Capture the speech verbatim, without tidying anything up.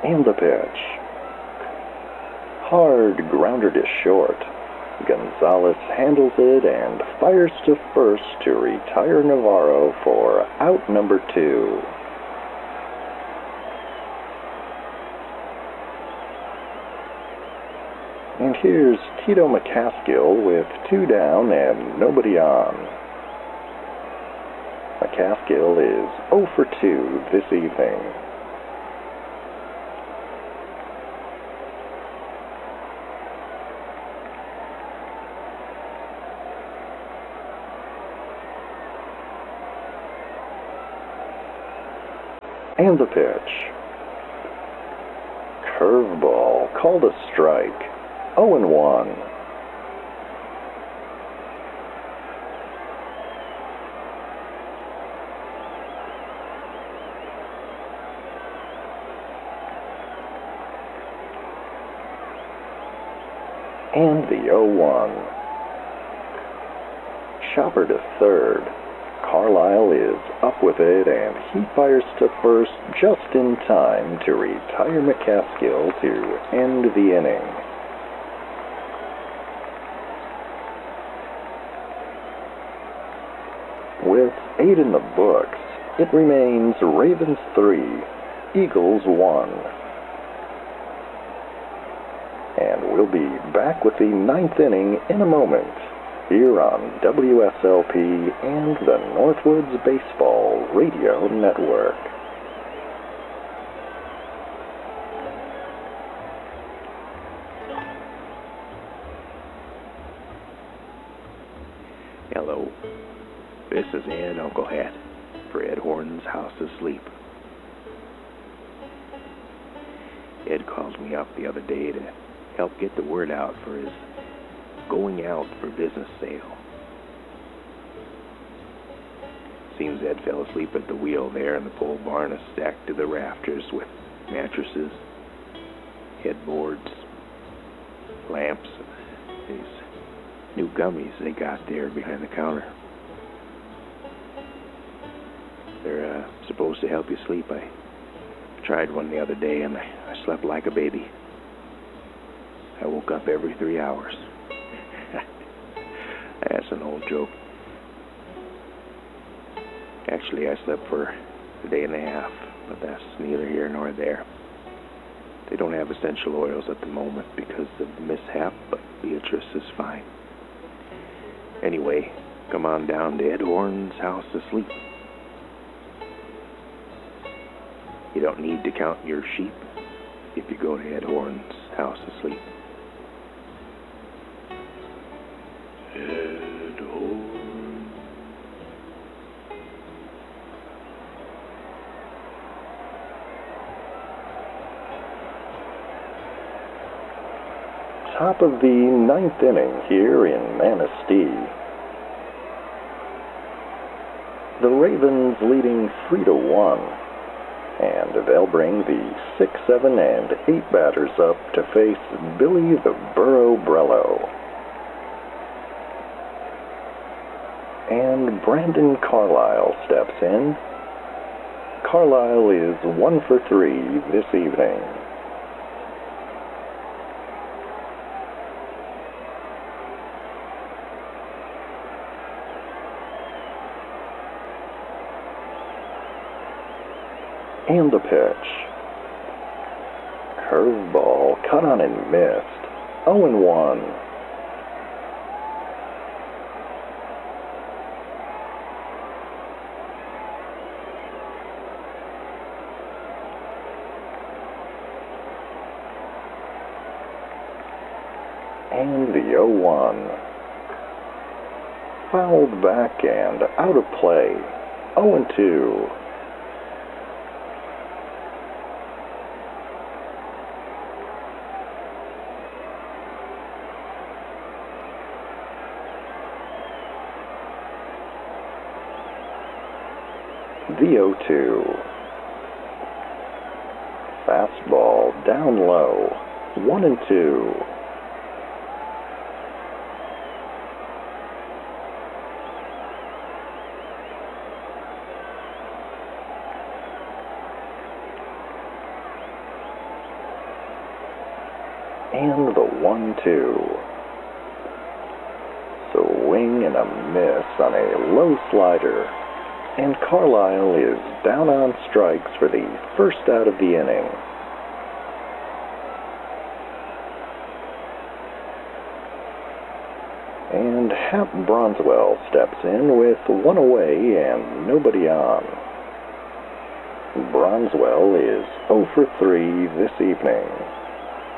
And the pitch. Hard grounder to short. Gonzalez handles it and fires to first to retire Navarro for out number two. And here's Tito McCaskill with two down and nobody on. McCaskill is oh for two this evening. And the pitch. Curveball, called a strike. oh and one. And the oh one. Chopper to third. Carlisle is up with it, and he fires to first just in time to retire McCaskill to end the inning. With eight in the books, it remains Ravens three, Eagles one. And we'll be back with the ninth inning in a moment, here on W S L P and the Northwoods Baseball Radio Network. Hello, this is Ed Uncle Hat for Ed Horton's House of Sleep. Ed called me up the other day to help get the word out for his going out for business sale. Seems Ed fell asleep at the wheel there, and the pole barn is stacked to the rafters with mattresses, headboards, lamps, and these new gummies they got there behind the counter. They're uh, supposed to help you sleep. I tried one the other day, and I, I slept like a baby. I woke up every three hours. That's an old joke. Actually, I slept for a day and a half, but that's neither here nor there. They don't have essential oils at the moment because of the mishap, but Beatrice is fine. Anyway, come on down to Ed Horton's House of Sleep. You don't need to count your sheep if you go to Ed Horton's House of Sleep. Ed Horton. Top of the ninth inning here in Manistee. The Ravens leading three to one, and they'll bring the six, seven, and eight batters up to face Billy the Burro Brello. And Brandon Carlisle steps in. Carlisle is one for three this evening. And the pitch. Curveball cut on and missed. oh and one. And the oh one. Fouled back and out of play. oh and two. The oh two. Fastball down low. One and two. and the one two. Swing and a miss on a low slider, and Carlisle is down on strikes for the first out of the inning. And Hap Bronswell steps in with one away and nobody on. Bronswell is oh for three this evening.